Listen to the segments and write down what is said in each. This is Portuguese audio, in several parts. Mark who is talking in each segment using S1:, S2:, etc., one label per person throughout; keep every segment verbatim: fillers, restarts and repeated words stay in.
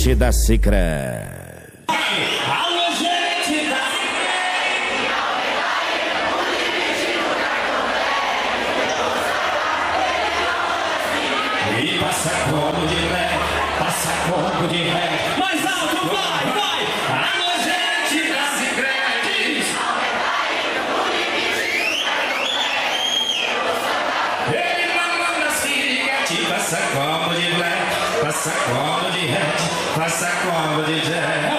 S1: gente da Sicredi.
S2: Alô, gente da Sicredi. E passa como de ré, passa como de ré. Mais alto, vai, vai. Alô, gente da Sicredi. Ele manda Sicredi. Passa como de ré, passa como de ré, passa como de ré.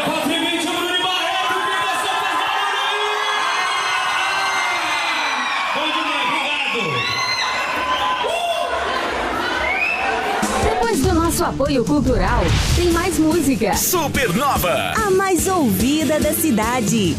S3: Depois do nosso apoio cultural, tem mais música.
S4: Supernova,
S5: a mais ouvida da cidade.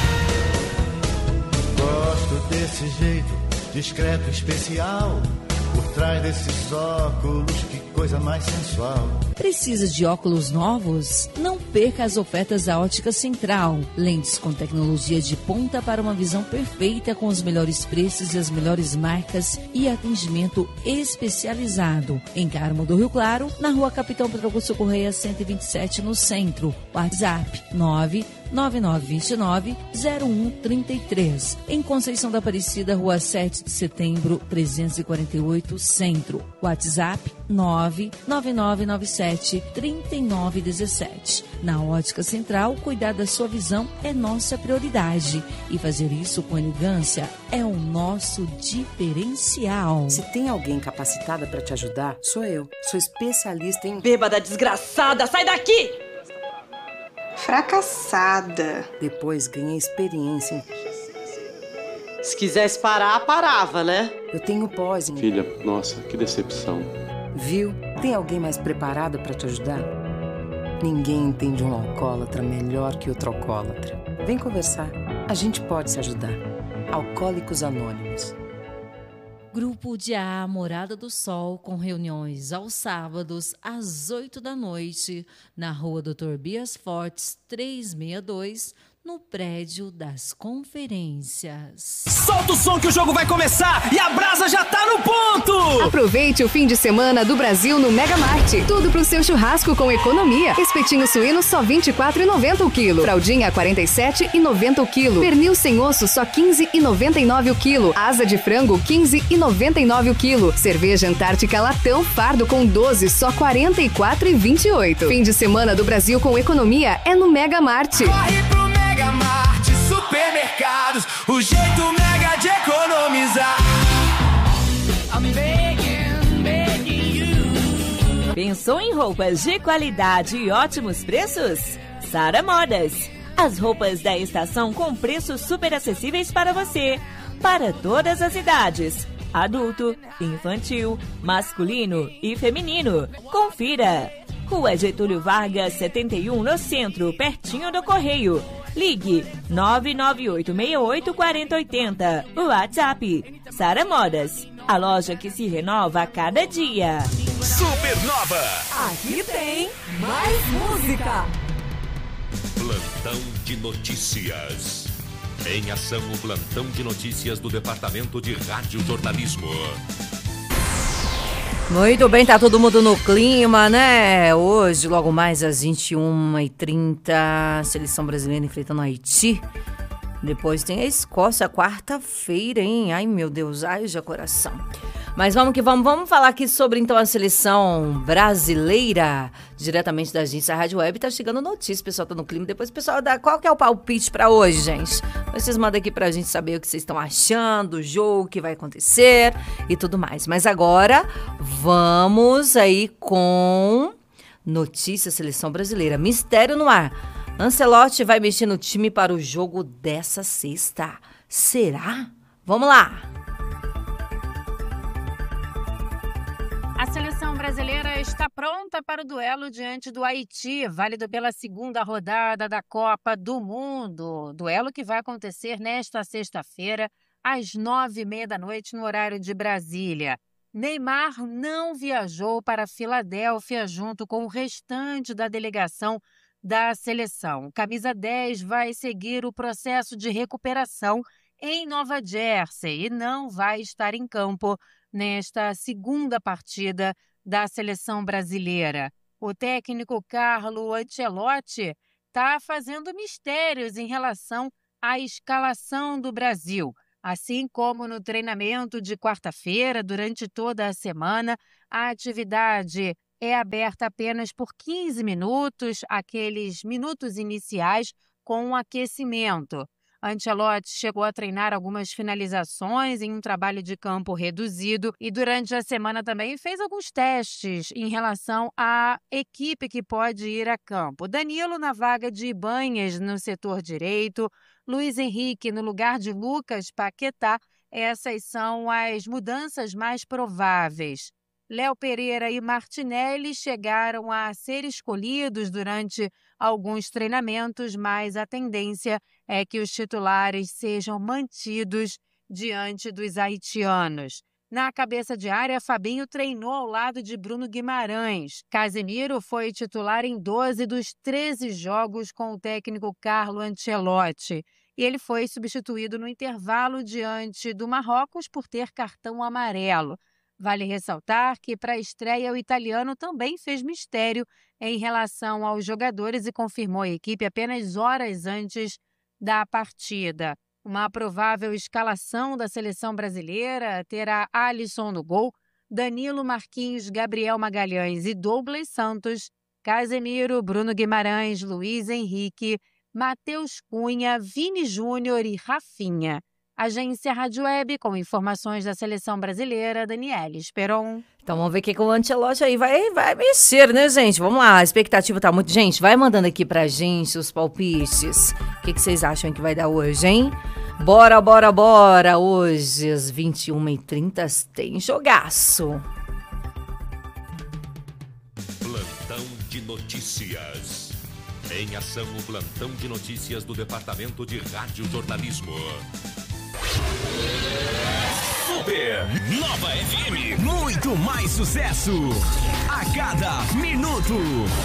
S6: Gosto desse jeito discreto, especial. Por trás desses óculos, que coisa mais sensual.
S5: Precisa de óculos novos? Não perca as ofertas da Ótica Central. Lentes com tecnologia de ponta para uma visão perfeita, com os melhores preços e as melhores marcas e atendimento especializado. Em Carmo do Rio Claro, na Rua Capitão Pedro Augusto Correia cento e vinte e sete, no centro. WhatsApp nove nove nove dois nove zero um três três. Em Conceição da Aparecida, Rua sete de setembro, trezentos e quarenta e oito, Centro. WhatsApp nove nove nove nove sete três nove um sete. Na Ótica Central, cuidar da sua visão é nossa prioridade. E fazer isso com elegância é o nosso diferencial.
S7: Se tem alguém capacitada para te ajudar, sou eu. Sou especialista em...
S8: Bêbada desgraçada, sai daqui!
S9: Fracassada.
S7: Depois ganhei experiência em...
S8: Se quisesse parar, parava, né?
S7: Eu tenho pós em...
S10: Filha, nossa, que decepção.
S7: Viu? Tem alguém mais preparado para te ajudar? Ninguém entende um alcoólatra melhor que outro alcoólatra. Vem conversar. A gente pode se ajudar. Alcoólicos Anônimos.
S5: Grupo de A Morada do Sol, com reuniões aos sábados, às oito da noite, na Rua doutor Bias Fortes, trezentos e sessenta e dois, no prédio das conferências.
S4: Solta o som que o jogo vai começar e a brasa já tá no ponto!
S3: Aproveite o fim de semana do Brasil no Mega Marte. Tudo pro seu churrasco com economia. Espetinho suíno só vinte e quatro reais e noventa centavos o quilo. Fraldinha quarenta e sete reais e noventa centavos o quilo. Pernil sem osso só quinze reais e noventa e nove centavos o quilo. Asa de frango quinze reais e noventa e nove centavos o quilo. Cerveja Antártica Latão fardo com doze só quarenta e quatro reais e vinte e oito centavos. Fim de semana do Brasil com economia é no Mega Marte.
S2: Corre pro Mega Marte Supermercados, o jeito mega de economizar. I'm begging, begging you.
S11: Pensou em roupas de qualidade e ótimos preços? Sara Modas. As roupas da estação com preços super acessíveis para você. Para todas as idades. Adulto, infantil, masculino e feminino. Confira. Rua Getúlio Vargas, setenta e um, no centro, pertinho do Correio. Ligue nove nove oito seis oito quatro zero oito zero. WhatsApp. Sara Modas. A loja que se renova a cada dia.
S4: Supernova.
S12: Aqui tem mais música.
S13: Plantão de notícias. Em ação, o plantão de notícias do Departamento de Radiojornalismo.
S5: Muito bem, tá todo mundo no clima, né? Hoje, logo mais às vinte e uma e trinta, a seleção brasileira enfrentando o Haiti. Depois tem a Escócia, quarta-feira, hein? Ai, meu Deus, ai, já coração. Mas vamos que vamos, vamos falar aqui sobre, então, a seleção brasileira, diretamente da agência Rádio Web. Tá chegando notícia, o pessoal tá no clima. Depois o pessoal dá, qual que é o palpite pra hoje, gente? Vocês mandam aqui pra gente saber o que vocês estão achando, o jogo, o que vai acontecer e tudo mais. Mas agora, vamos aí com notícia seleção brasileira. Mistério no ar. Ancelotti vai mexer no time para o jogo dessa sexta. Será? Vamos lá!
S14: A seleção brasileira está pronta para o duelo diante do Haiti, válido pela segunda rodada da Copa do Mundo. Duelo que vai acontecer nesta sexta-feira, às nove e meia da noite, no horário de Brasília. Neymar não viajou para Filadélfia junto com o restante da delegação da seleção. Camisa dez vai seguir o processo de recuperação em Nova Jersey e não vai estar em campo nesta segunda partida da seleção brasileira. O técnico Carlo Ancelotti está fazendo mistérios em relação à escalação do Brasil. Assim como no treinamento de quarta-feira, durante toda a semana, a atividade é aberta apenas por quinze minutos, aqueles minutos iniciais com um aquecimento. Ancelotti chegou a treinar algumas finalizações em um trabalho de campo reduzido e durante a semana também fez alguns testes em relação à equipe que pode ir a campo. Danilo na vaga de Ibanhas no setor direito, Luiz Henrique no lugar de Lucas Paquetá. Essas são as mudanças mais prováveis. Léo Pereira e Martinelli chegaram a ser escolhidos durante alguns treinamentos, mas a tendência é que os titulares sejam mantidos diante dos haitianos. Na cabeça de área, Fabinho treinou ao lado de Bruno Guimarães. Casemiro foi titular em doze dos treze jogos com o técnico Carlo Ancelotti. E ele foi substituído no intervalo diante do Marrocos por ter cartão amarelo. Vale ressaltar que para a estreia o italiano também fez mistério em relação aos jogadores e confirmou a equipe apenas horas antes da partida. Uma provável escalação da seleção brasileira terá Alisson no gol, Danilo, Marquinhos, Gabriel Magalhães e Douglas Santos, Casemiro, Bruno Guimarães, Luiz Henrique, Matheus Cunha, Vini Júnior e Rafinha. Agência Rádio Web, com informações da seleção brasileira, Daniela Esperon.
S5: Então vamos ver o que, que o Ancelotti aí vai, vai mexer, né, gente? Vamos lá, a expectativa tá muito... Gente, vai mandando aqui pra gente os palpites. O que, que vocês acham que vai dar hoje, hein? Bora, bora, bora! Hoje, às vinte e uma e trinta, tem jogaço.
S13: Plantão de notícias. Em ação, o plantão de notícias do Departamento de Rádio Jornalismo.
S4: Super Nova F M, muito mais sucesso a cada minuto.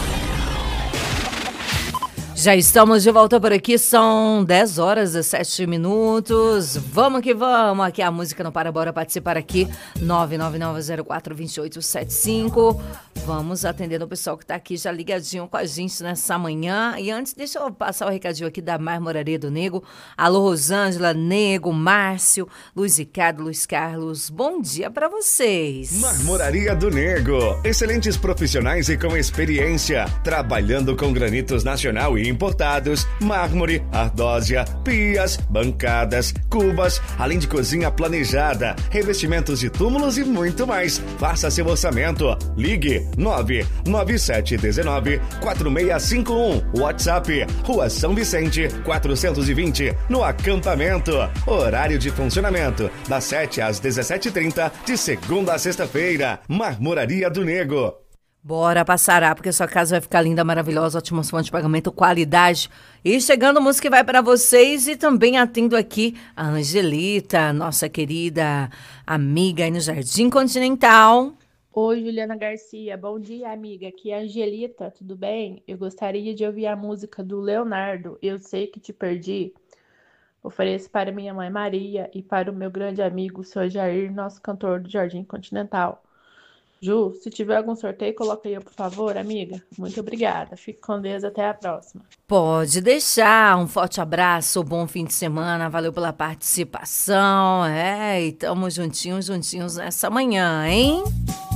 S5: Já estamos de volta por aqui, são dez horas e sete minutos. Vamos que vamos, aqui a música não para, bora participar aqui, nove nove nove zero quatro dois oito sete cinco. Vamos atendendo o pessoal que está aqui já ligadinho com a gente nessa manhã. E antes, deixa eu passar o recadinho aqui da Marmoraria do Nego. Alô, Rosângela, Nego, Márcio, Luiz Ricardo, Luiz Carlos, bom dia para vocês.
S9: Marmoraria do Nego, excelentes profissionais e com experiência, trabalhando com granitos nacional e importados, mármore, ardósia, pias, bancadas, cubas, além de cozinha planejada, revestimentos de túmulos e muito mais. Faça seu orçamento. Ligue nove nove sete um nove quatro seis cinco um. WhatsApp, Rua São Vicente, quatrocentos e vinte, no acampamento. Horário de funcionamento, das sete às dezessete e trinta, de segunda a sexta-feira. Marmoraria do Nego.
S5: Bora passar, porque sua casa vai ficar linda, maravilhosa, ótimas fontes de pagamento, qualidade. E chegando música que vai para vocês e também atendo aqui a Angelita, nossa querida amiga aí no Jardim Continental.
S15: Oi, Juliana Garcia. Bom dia, amiga. Aqui é a Angelita, tudo bem? Eu gostaria de ouvir a música do Leonardo, Eu Sei Que Te Perdi. Ofereço para minha mãe Maria e para o meu grande amigo, o senhor Jair, nosso cantor do Jardim Continental. Ju, se tiver algum sorteio, coloca aí, por favor, amiga. Muito obrigada. Fique com Deus, até a próxima.
S5: Pode deixar. Um forte abraço, bom fim de semana. Valeu pela participação. É, e tamo juntinhos, juntinhos nessa manhã, hein?